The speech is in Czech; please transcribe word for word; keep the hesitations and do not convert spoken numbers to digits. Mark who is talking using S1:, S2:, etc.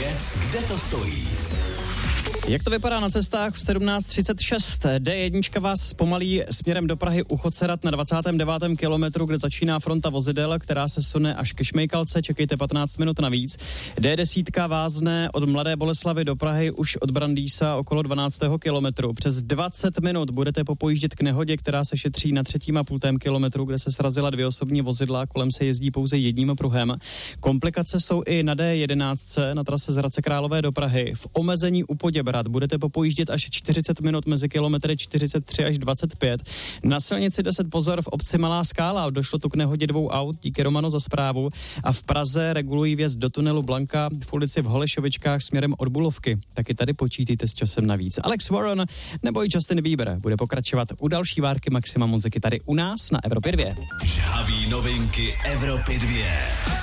S1: dvě, kde to stojí.
S2: Jak to vypadá na cestách v sedmnáct třicet šest? dé jedna vás zpomalí směrem do Prahy u Chocerat na dvacátém devátém kilometru, kde začíná fronta vozidel, která se sune až ke Šmejkalce, čekejte patnáct minut navíc. dé deset vázne od Mladé Boleslavi do Prahy už od Brandýsa okolo dvanáctého kilometru. Přes dvacet minut budete popojíždět k nehodě, která se šetří na třetím a půltém kilometru, kde se srazila dvě osobní vozidla, kolem se jezdí pouze jedním pruhem. Komplikace jsou i na dé jedenáct na trase z Hradce Králové do Prahy. V omezení u Poděbrad budete popojíždět až čtyřicet minut mezi kilometry čtyřicet tři až dvacet pět. Na silnici deset pozor v obci Malá Skála. Došlo tu k nehodě dvou aut, díky Romano za zprávu. A v Praze regulují vjezd do tunelu Blanka v ulici v Holešovičkách směrem od Bulovky. Taky tady počítejte s časem navíc. Alex Warren nebo i Justin Bieber bude pokračovat u další várky Maxima muziky tady u nás na Evropě dvě.
S1: Žhavý novinky Evropy dvě.